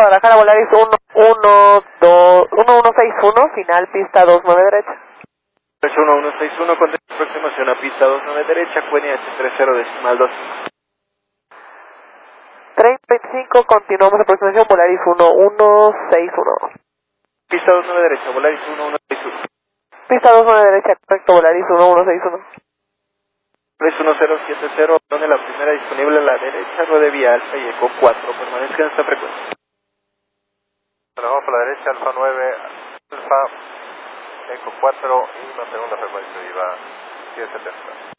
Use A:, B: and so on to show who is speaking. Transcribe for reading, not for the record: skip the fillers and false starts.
A: Guadalajara, Volaris 1161, final pista 29 derecha.
B: 1161, con aproximación a pista 29 derecha, QNH 30.2.
A: 3025, continuamos aproximación, Volaris 1161.
B: Pista 29 derecha, Volaris 1161.
A: Pista 29 derecha, correcto, Volaris 1161.
B: Volaris 1070, donde la primera disponible a la derecha, ruede vía alfa y eco 4, permanezca en esta frecuencia.
C: Bueno, vamos por la derecha, alfa 9, alfa, eco 4 y la segunda frecuencia iba 770.